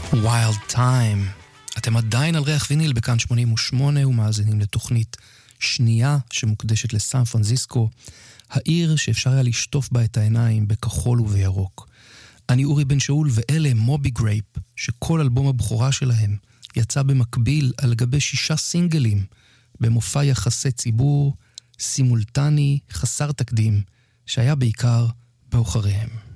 Wild Time. אתם עדיין על ריח ויניל בכאן 88 ומאזינים לתוכנית שנייה שמוקדשת לסן פרנסיסקו, העיר שאפשר היה לשטוף בה את העיניים בכחול ובירוק. אני אורי בן שאול ואלה מובי גרייפ, שכל אלבום הבכורה שלהם יצא במקביל על גבי 6 סינגלים, במופע יחסי ציבור סימולטני חסר תקדים, שהיה בעיקר באוחריהם.